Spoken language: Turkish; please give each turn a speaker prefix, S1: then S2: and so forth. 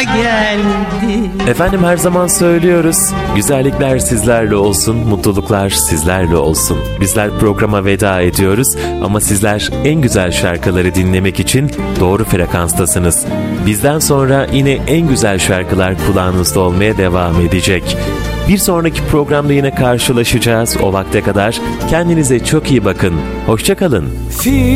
S1: geldi.
S2: Efendim her zaman söylüyoruz. Güzellikler sizlerle olsun, mutluluklar sizlerle olsun. Bizler programa veda ediyoruz ama sizler en güzel şarkıları dinlemek için doğru frekanstasınız. Bizden sonra yine en güzel şarkılar kulağınızda olmaya devam edecek. Bir sonraki programda yine karşılaşacağız. O vakte kadar kendinize çok iyi bakın. Hoşça kalın.